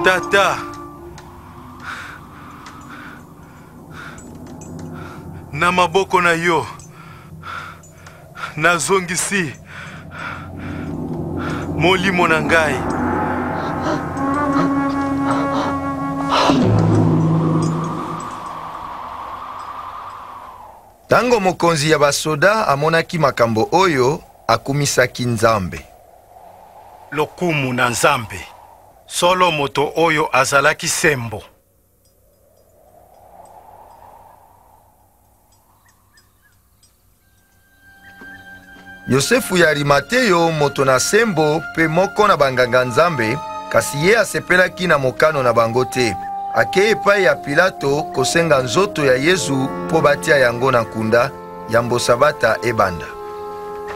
Tata, na maboko na yo nazongisi molimo na ngai. Tango mokonzi ya basoda amonaki makambo oyo, akumisaki Nzambe. Lokumu na Nzambe, solo moto oyo azalaki sembo. Yosefu ya Arimateyo, moto na sembo pe moko na banganga Nzambe, kasi ye asepelaki na mokano na bango te. Akei epai ya Pilato kosenga nzoto ya Yesu po batia yango na nkunda ya mbosabata ebanda.